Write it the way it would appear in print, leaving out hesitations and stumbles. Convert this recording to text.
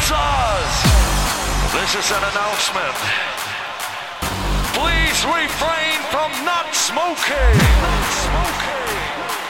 Sirs, this is an announcement. Please refrain from not smoking. Not smoking.